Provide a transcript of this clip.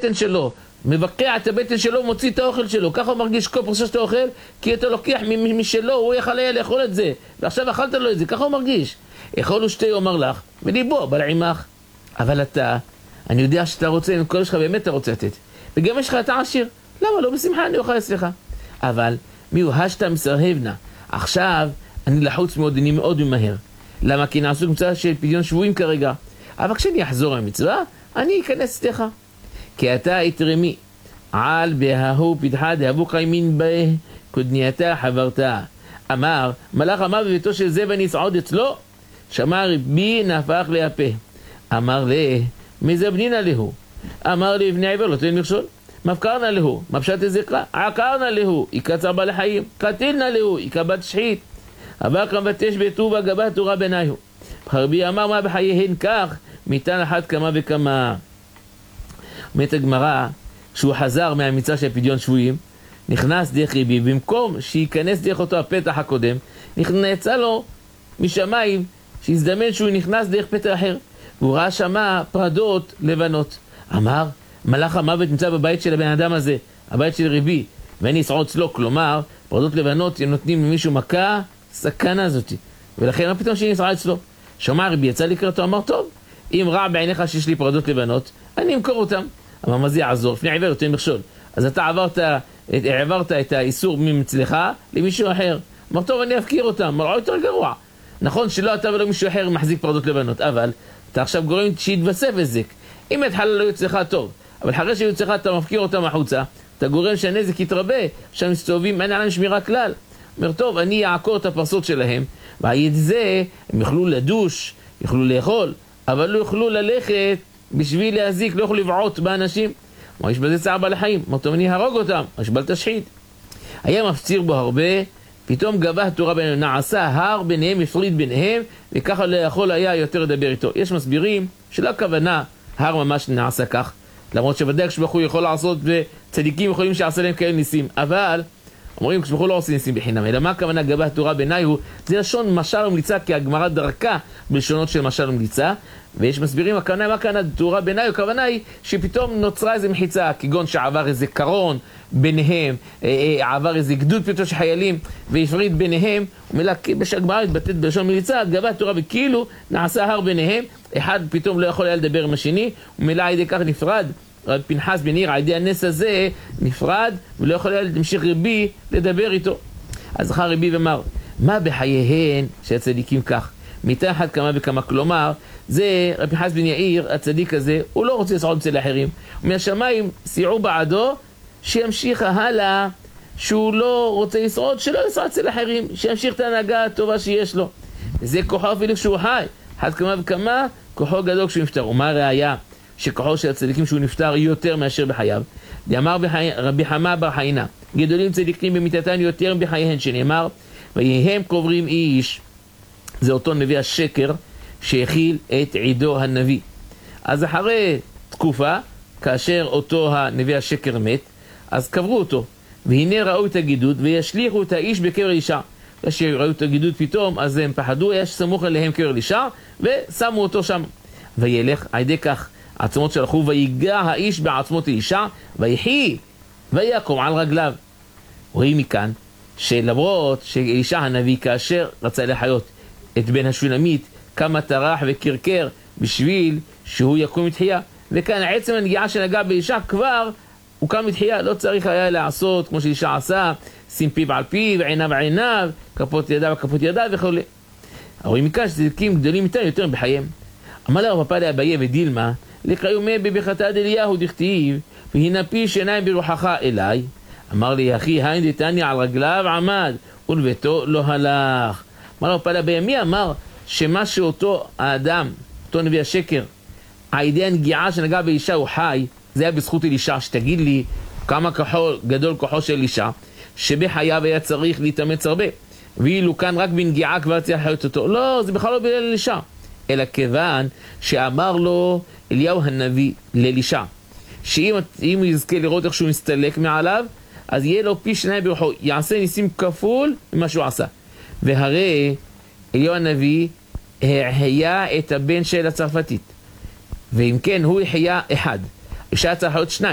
הבטן שלו, מבקע את הבטן שלו, מוציא את האוכל שלו. ככה הוא מרגיש כל פרשה שאתה אוכל, כי אתה לוקח משלו, הוא יכל היה לאכול את זה, ועכשיו אכלת לו את זה, ככה הוא מרגיש. אכולו שתי אומר לך, וליבו, בלע עמך. אבל אתה, אני יודע שאתה רוצה, עם כל שלך באמת אתה רוצה לתת. וגם יש לך אתה עשיר, למה לא? בשמחה אני אוכל אצלך. אבל מי הוא השתה מסרהבנה? עכשיו אני לחוץ מאוד, אני מאוד ממהר. למה? כי נעשו מצווה של פדיון שבויים כרגע. אבל כשאני אחזור למצווה, אני אכנס אצלך. כי אתה התרמי על בההו פתחה דהבו קיימין בקודנייתה חברתה. אמר, מלאך אמר בביתו של זה ונסעוד אצלו, שמע רבי נהפך להפה. אמר לי, מי זה בנינה להו? אמר לי, בני עבר לא תן מכשול. מפקרנה להו, מפשט הזקרה, עקרנה להו, איכה צער בעלי חיים, קטילנה להו, איכה בת שחית. אבל כמבטש ביתו והגבה תורה ביניהו. רבי אמר מה בחייהן כך, מיתן אחת כמה וכמה. אומרת הגמרא, כשהוא חזר מהמצווה של פדיון שבויים, נכנס דרך רבי, במקום שייכנס דרך אותו הפתח הקודם, יצא לו משמיים שהזדמן שהוא נכנס דרך פתח אחר, והוא ראה שמה פרדות לבנות. אמר, מלאך המוות נמצא בבית של הבן אדם הזה, הבית של רבי, ואין יסעוד אצלו, כלומר, פרדות לבנות הם נותנים למישהו מכה, סכנה הזאת, ולכן מה פתאום שיסעוד אצלו? שמע רבי, יצא לקראתו, אמר טוב, אם רע בעיניך שיש לי פרדות לבנות, אני אמכור אותם. אמר, מה זה יעזור? לפני עיוור יותר מכשול. אז אתה העברת את האיסור מצלך למישהו אחר. אמר, טוב, אני אפקיר אותם. אמר, יותר גרוע. נכון שלא אתה ולא מישהו אחר מחזיק פרדות לבנות, אבל אתה עכשיו גורם שיתווסף הזק. אם התחלה לא יוצאך טוב, אבל אחרי שיוצאך אתה מפקיר אותם החוצה, אתה גורם שהנזק יתרבה, שם מסתובבים, אין עליהם שמירה כלל. אומר, טוב, אני אעקור את הפרסות שלהם, ועד זה הם יוכלו לדוש, יוכלו לאכול, אבל לא יוכלו ללכת בשביל להזיק, לא יוכלו לבעוט באנשים. מה יש בזה צער בעלי חיים? אמר, טוב, אני אהרוג אותם, אשבל תשחית. היה מפציר בו הרבה, פתאום גבה התורה ביניהם, נעשה הר ביניהם, הפריד ביניהם, וככה לא יכול היה יותר לדבר איתו. יש מסבירים שלא הכוונה, הר ממש נעשה כך, למרות שוודאי כשבחור יכול לעשות, וצדיקים יכולים שיעשה להם כאלה ניסים, אבל אומרים כשבחור לא עושים ניסים בחינם, אלא מה הכוונה גבה התורה ביניהו? זה לשון משל ומליצה, כי הגמרא דרכה בלשונות של משל ומליצה, ויש מסבירים הכוונה, מה הכוונה תורה ביניהו? הכוונה היא שפתאום נוצרה איזו מחיצה, כגון שעבר איזה קרון ביניהם, עבר איזה גדוד פתאום של חיילים, והפריד ביניהם, ומילא הגמרא התבטאת בלשון מליצה, גבה התורה וכאילו נעשה הר ביניהם, אחד פתאום לא יכול היה לדבר עם השני, ומילא על ידי כך נפרד, פנחס בן עיר, על ידי הנס הזה נפרד, ולא יכול היה להמשיך רבי לדבר איתו. אז זכר רבי ואמר, מה בחייהן שהצדיקים כך? מתחת כמה וכמה, כלומר, זה רבי פנחס בן יאיר, הצדיק הזה, הוא לא רוצה לסעוד אצל אחרים. ומהשמיים סייעו בעדו שימשיך הלאה, שהוא לא רוצה לסעוד, שלא לסעוד אצל אחרים, שימשיך את ההנהגה הטובה שיש לו. וזה כוחו אפילו כשהוא חי, עד כמה וכמה, כוחו גדול כשהוא נפטר. ומה הראיה? שכוחו של הצדיקים שהוא נפטר יותר מאשר בחייו. דאמר רבי חמא בר חיינה, גדולים צדיקים במיתתן יותר בחייהן, שנאמר, ויהם קוברים איש. זה אותו נביא השקר שהכיל את עידו הנביא. אז אחרי תקופה, כאשר אותו הנביא השקר מת, אז קברו אותו, והנה ראו את הגידוד וישליחו את האיש בקבר אישה. כשראו את הגידוד פתאום, אז הם פחדו, יש סמוך אליהם קבר אישה, ושמו אותו שם. וילך, על ידי כך עצמות שלחו, ויגע האיש בעצמות האישה, ויחי, ויקום על רגליו. רואים מכאן, שלמרות שאישה הנביא, כאשר רצה לחיות את בן השולמית, כמה טרח וקרקר בשביל שהוא יקום מתחייה. וכאן עצם הנגיעה שנגע באישה כבר הוא קם מתחייה, לא צריך היה לעשות כמו שאישה עשה, שים פיו על פיו, עיניו על עיניו, כפות ידיו וכפות ידיו וכו'. רואים מכאן שצדיקים גדולים איתנו יותר בחייהם. אמר לה פפא לאביי ודילמה, לקריומי בברכתה דאליהו דכתיב, והנה פי שעיניים ברוחך אליי. אמר לי, אחי, היין דתניא על רגליו עמד, ולביתו לא הלך. אמר לה פפא לאביי, מי אמר שמה שאותו האדם, אותו נביא השקר, על ידי הנגיעה שנגע באישה הוא חי, זה היה בזכות אלישע? שתגיד לי כמה גדול כוחו של אלישע, שבחייו היה צריך להתאמץ הרבה, ואילו כאן רק בנגיעה כבר צריך לחיות אותו. לא, זה בכלל לא בגלל אלישע, אלא כיוון שאמר לו אליהו הנביא לאלישע, שאם הוא יזכה לראות איך שהוא מסתלק מעליו, אז יהיה לו פי שניים ברוחו, יעשה ניסים כפול ממה שהוא עשה. והרי אליהו הנביא היה את הבן של הצרפתית, ואם כן הוא יחיה אחד, אפשר צריך להיות שניים.